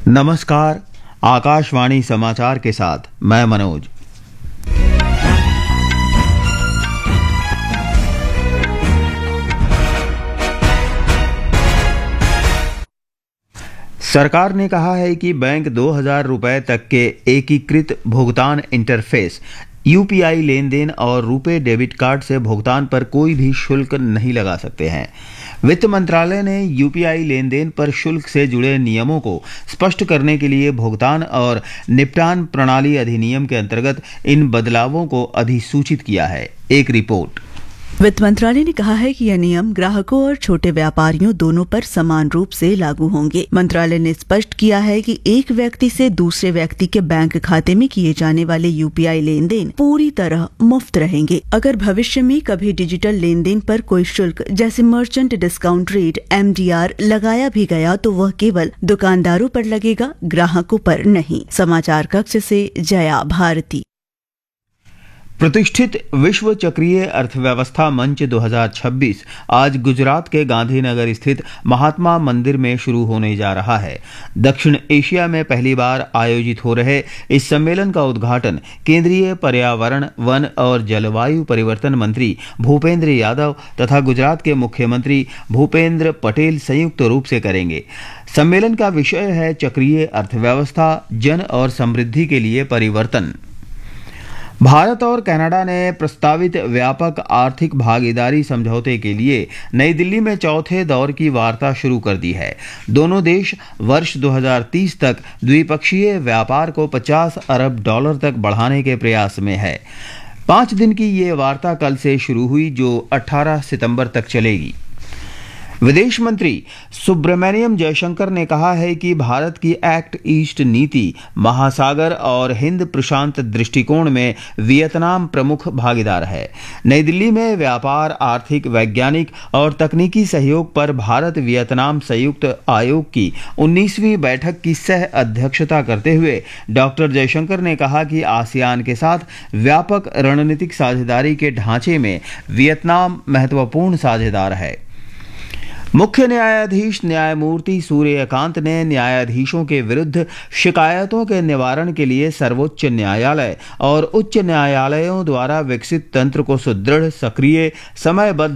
नमस्कार। आकाशवाणी समाचार के साथ मैं मनोज। सरकार ने कहा है कि बैंक 2,000 रुपए तक के एकीकृत भुगतान इंटरफेस यूपीआई लेन देन और रुपे डेबिट कार्ड से भुगतान पर कोई भी शुल्क नहीं लगा सकते हैं। वित्त मंत्रालय ने यूपीआई लेन देन पर शुल्क से जुड़े नियमों को स्पष्ट करने के लिए भुगतान और निपटान प्रणाली अधिनियम के अंतर्गत इन बदलावों को अधिसूचित किया है। एक रिपोर्ट। वित्त मंत्रालय ने कहा है कि यह नियम ग्राहकों और छोटे व्यापारियों दोनों पर समान रूप से लागू होंगे। मंत्रालय ने स्पष्ट किया है कि एक व्यक्ति से दूसरे व्यक्ति के बैंक खाते में किए जाने वाले यूपीआई लेन देन पूरी तरह मुफ्त रहेंगे। अगर भविष्य में कभी डिजिटल लेन देन पर कोई शुल्क जैसे मर्चेंट डिस्काउंट रेट (MDR) लगाया भी गया तो वह केवल दुकानदारों पर लगेगा, ग्राहकों पर नहीं। समाचार कक्ष से जया भारती। प्रतिष्ठित विश्व चक्रीय अर्थव्यवस्था मंच 2026 आज गुजरात के गांधीनगर स्थित महात्मा मंदिर में शुरू होने जा रहा है। दक्षिण एशिया में पहली बार आयोजित हो रहे इस सम्मेलन का उद्घाटन केंद्रीय पर्यावरण, वन और जलवायु परिवर्तन मंत्री भूपेंद्र यादव तथा गुजरात के मुख्यमंत्री भूपेंद्र पटेल संयुक्त रूप से करेंगे। सम्मेलन का विषय है चक्रीय अर्थव्यवस्था, जन और समृद्धि के लिए परिवर्तन। भारत और कनाडा ने प्रस्तावित व्यापक आर्थिक भागीदारी समझौते के लिए नई दिल्ली में चौथे दौर की वार्ता शुरू कर दी है। दोनों देश वर्ष 2030 तक द्विपक्षीय व्यापार को $50 अरब तक बढ़ाने के प्रयास में है। 5 दिन की ये वार्ता कल से शुरू हुई, जो 18 सितंबर तक चलेगी। विदेश मंत्री सुब्रमण्यम जयशंकर ने कहा है कि भारत की एक्ट ईस्ट नीति महासागर और हिंद प्रशांत दृष्टिकोण में वियतनाम प्रमुख भागीदार है। नई दिल्ली में व्यापार, आर्थिक, वैज्ञानिक और तकनीकी सहयोग पर भारत वियतनाम संयुक्त आयोग की 19वीं बैठक की सह अध्यक्षता करते हुए डॉक्टर जयशंकर ने कहा कि आसियान के साथ व्यापक रणनीतिक साझेदारी के ढांचे में वियतनाम महत्वपूर्ण साझेदार है। मुख्य न्यायाधीश न्यायमूर्ति सूर्यकांत ने न्यायाधीशों के विरुद्ध शिकायतों के निवारण के लिए सर्वोच्च न्यायालय और उच्च न्यायालयों द्वारा विकसित तंत्र को सुदृढ़, सक्रिय, समयबद्ध